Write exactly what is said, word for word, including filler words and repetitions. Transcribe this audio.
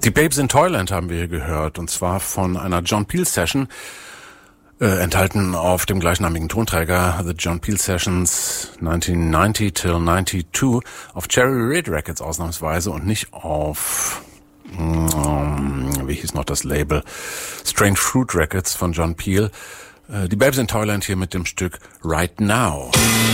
Die Babes in Toyland haben wir hier gehört, und zwar von einer John Peel Session, äh, enthalten auf dem gleichnamigen Tonträger The John Peel Sessions nineteen ninety till ninety-two auf Cherry Red Records ausnahmsweise und nicht auf, mm, wie hieß noch das Label, Strange Fruit Records von John Peel. Äh, die Babes in Toyland hier mit dem Stück Right Now.